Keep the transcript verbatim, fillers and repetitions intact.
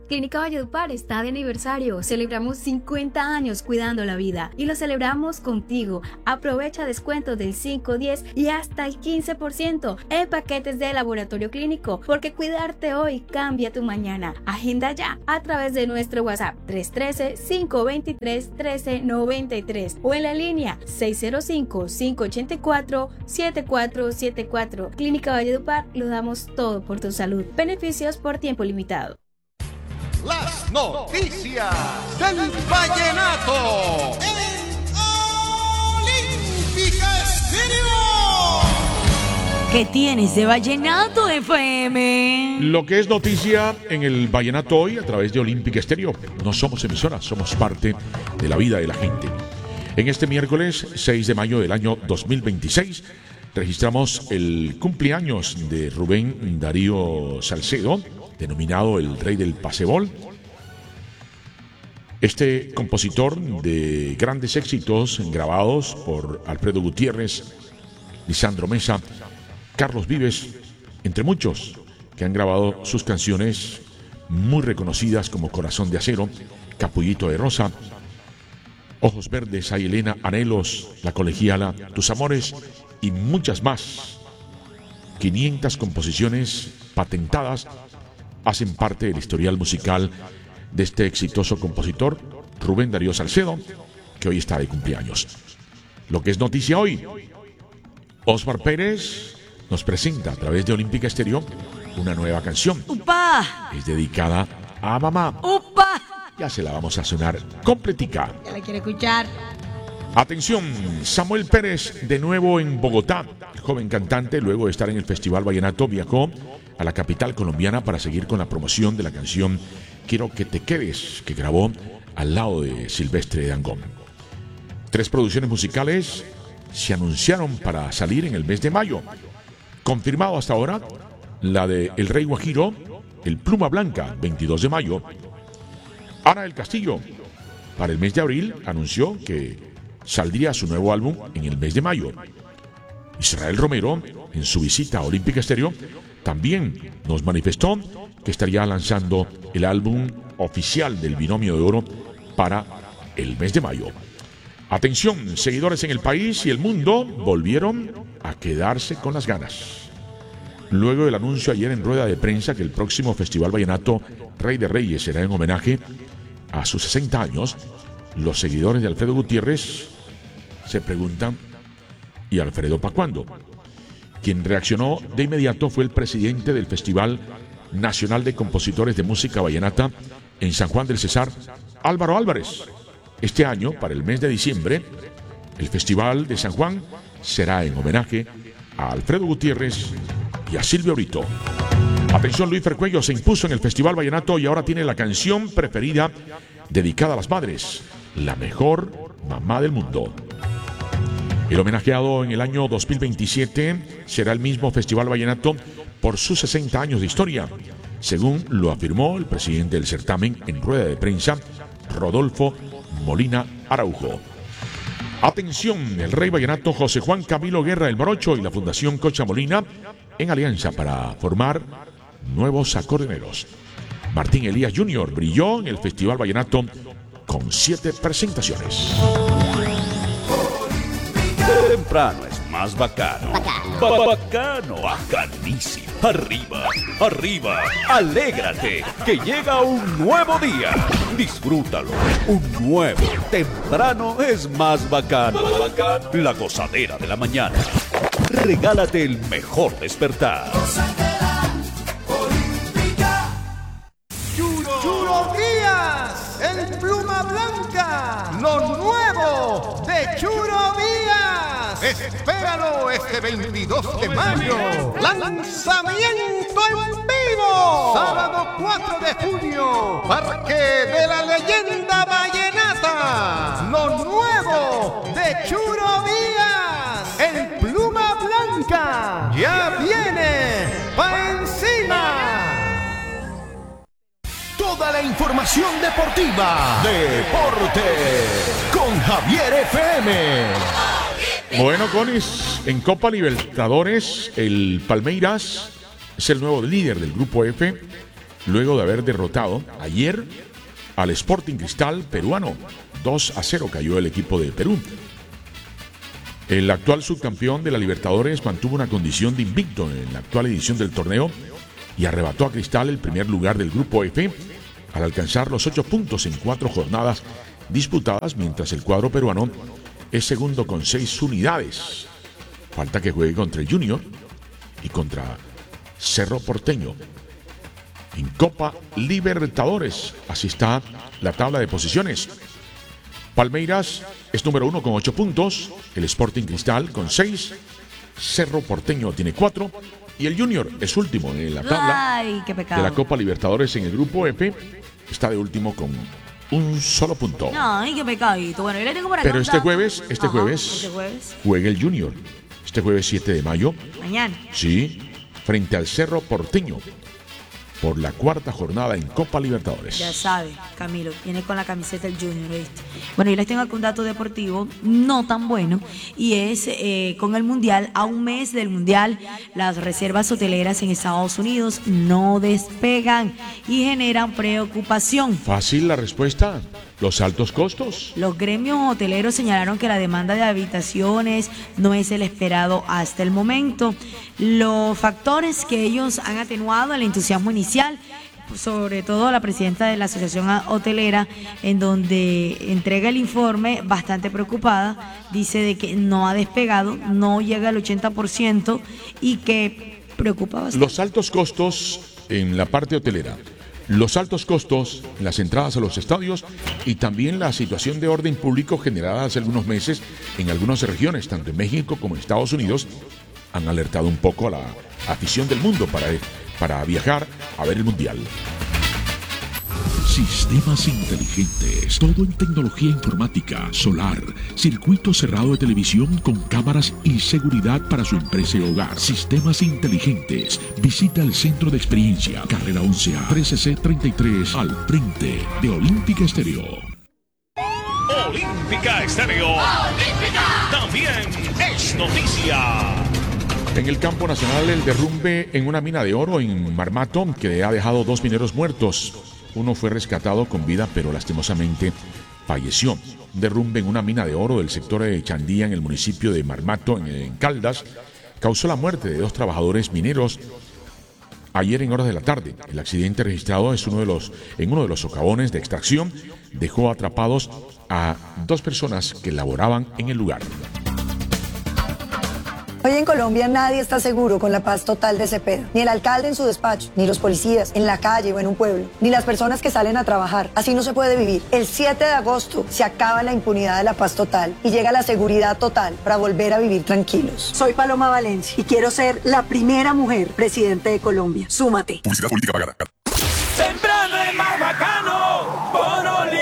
Clínica Valledupar está de aniversario. Celebramos cincuenta años cuidando la vida y lo celebramos contigo. Aprovecha descuentos del cinco, diez y hasta el quince por ciento en paquetes de laboratorio clínico, porque cuidarte hoy cambia tu mañana. Agenda ya a través de nuestro WhatsApp tres uno tres, cinco dos tres, uno tres nueve tres o en la línea seis cero cinco, cinco ocho cuatro, siete cuatro siete cuatro. Clínica Valledupar, lo damos todo por tu salud. Beneficios por tiempo limitado. Las noticias del vallenato en Olímpica Estéreo. ¿Qué tienes de Vallenato F M? Lo que es noticia en el vallenato hoy a través de Olímpica Estéreo. No somos emisoras, somos parte de la vida de la gente. En este miércoles seis de mayo del año dos mil veintiséis registramos el cumpleaños de Rubén Darío Salcedo, denominado el Rey del Pasebol. Este compositor de grandes éxitos grabados por Alfredo Gutiérrez, Lisandro Mesa, Carlos Vives, entre muchos que han grabado sus canciones muy reconocidas como Corazón de Acero, Capullito de Rosa, Ojos Verdes, Ay Elena, Anhelos, La Colegiala, Tus Amores y muchas más. quinientas composiciones patentadas hacen parte del historial musical de este exitoso compositor, Rubén Darío Salcedo, que hoy está de cumpleaños. Lo que es noticia hoy, Osmar Pérez nos presenta a través de Olímpica Estéreo una nueva canción. ¡Upa! Es dedicada a mamá. ¡Upa! Ya se la vamos a sonar completica. Ya la quiero escuchar. Atención, Samuel Pérez de nuevo en Bogotá. El joven cantante, luego de estar en el Festival Vallenato, viajó a la capital colombiana para seguir con la promoción de la canción Quiero que te quedes, que grabó al lado de Silvestre Dangond. Tres producciones musicales se anunciaron para salir en el mes de mayo. Confirmado hasta ahora, la de El Rey Guajiro, El Pluma Blanca, veintidós de mayo. Ana del Castillo, para el mes de abril, anunció que saldría su nuevo álbum en el mes de mayo. Israel Romero, en su visita a Olímpica Estéreo, también nos manifestó que estaría lanzando el álbum oficial del Binomio de Oro para el mes de mayo. Atención, seguidores en el país y el mundo volvieron a quedarse con las ganas. Luego del anuncio ayer en rueda de prensa que el próximo Festival Vallenato Rey de Reyes será en homenaje a sus sesenta años, los seguidores de Alfredo Gutiérrez se preguntan: ¿y Alfredo para cuándo? Quien reaccionó de inmediato fue el presidente del Festival Nacional de Compositores de Música Vallenata en San Juan del Cesar, Álvaro Álvarez. Este año, para el mes de diciembre, el Festival de San Juan será en homenaje a Alfredo Gutiérrez y a Silvio Brito. Atención, Luis Fercuello se impuso en el Festival Vallenato y ahora tiene la canción preferida dedicada a las madres, La Mejor Mamá del Mundo. El homenajeado en el año dos mil veintisiete será el mismo Festival Vallenato por sus sesenta años de historia, según lo afirmó el presidente del certamen en rueda de prensa, Rodolfo Molina Araujo. Atención, el Rey Vallenato José Juan Camilo Guerra el Morocho y la Fundación Cocha Molina en alianza para formar nuevos acordeoneros. Martín Elías junior brilló en el Festival Vallenato con siete presentaciones. Temprano es más bacano. Bacano. Ba- bacano. Bacanísimo. Arriba, arriba. Alégrate, que llega un nuevo día. Disfrútalo. Un nuevo. Temprano es más bacano. Bacano. La gozadera de la mañana. Regálate el mejor despertar. Churo Díaz, el Pluma Blanca, lo nuevo de Churo Díaz. Espéralo este veintidós de mayo. Lanzamiento en vivo. Sábado cuatro de junio. Parque de la Leyenda Vallenata. Lo nuevo de Churo Díaz, el Pluma Blanca. Ya viene pa' encima. Toda la información deportiva. Deporte con Javier F M. Bueno, Conis, en Copa Libertadores, el Palmeiras es el nuevo líder del Grupo F luego de haber derrotado ayer al Sporting Cristal peruano. dos a cero cayó el equipo de Perú. El actual subcampeón de la Libertadores mantuvo una condición de invicto en la actual edición del torneo y arrebató a Cristal el primer lugar del grupo F al alcanzar los ocho puntos en cuatro jornadas disputadas, mientras el cuadro peruano es segundo con seis unidades. Falta que juegue contra el Junior y contra Cerro Porteño en Copa Libertadores. Así está la tabla de posiciones. Palmeiras es número uno con ocho puntos, el Sporting Cristal con seis, Cerro Porteño tiene cuatro y el Junior es último en la tabla Ay, qué pecado. de la Copa Libertadores en el grupo F. Está de último con un solo punto. Ay, qué pecadito. Bueno, yo le tengo por acá Pero un este dato. jueves, este Ajá, jueves, este jueves, juega el Junior. Este jueves siete de mayo, mañana. sí, frente al Cerro Porteño, por la cuarta jornada en Copa Libertadores. Ya sabe, Camilo, viene con la camiseta del Junior, ¿viste? Bueno, yo les tengo aquí un dato deportivo no tan bueno, y es eh, con el Mundial, a un mes del Mundial, las reservas hoteleras en Estados Unidos no despegan y generan preocupación. Fácil la respuesta, los altos costos. Los gremios hoteleros señalaron que la demanda de habitaciones no es el esperado hasta el momento. Los factores que ellos han atenuado el entusiasmo inicial, sobre todo la presidenta de la Asociación Hotelera, en donde entrega el informe bastante preocupada, dice de que no ha despegado, no llega al ochenta por ciento y que preocupa bastante. Los altos costos en la parte hotelera, los altos costos en las entradas a los estadios y también la situación de orden público generada hace algunos meses en algunas regiones, tanto en México como en Estados Unidos, han alertado un poco a la afición del mundo para, para viajar a ver el Mundial. Sistemas inteligentes, todo en tecnología informática, solar, circuito cerrado de televisión con cámaras y seguridad para su empresa y hogar. Sistemas inteligentes. Visita el centro de experiencia, carrera once A, trece C treinta y tres, al frente de Olímpica Estéreo. Olímpica Estéreo. Olímpica. También es noticia. En el campo nacional, el derrumbe en una mina de oro en Marmato, que ha dejado dos mineros muertos. Uno fue rescatado con vida, pero lastimosamente falleció. Un derrumbe en una mina de oro del sector de Chandía, en el municipio de Marmato, en, en Caldas, causó la muerte de dos trabajadores mineros ayer en horas de la tarde. El accidente registrado es uno de los, en uno de los socavones de extracción. Dejó atrapados a dos personas que laboraban en el lugar. Hoy en Colombia nadie está seguro con la paz total de Cepeda. Ni el alcalde en su despacho, ni los policías en la calle o en un pueblo, ni las personas que salen a trabajar. Así no se puede vivir. El siete de agosto se acaba la impunidad de la paz total y llega la seguridad total para volver a vivir tranquilos. Soy Paloma Valencia y quiero ser la primera mujer presidente de Colombia. Súmate. Publicidad política pagada. Temprano en Marmacá.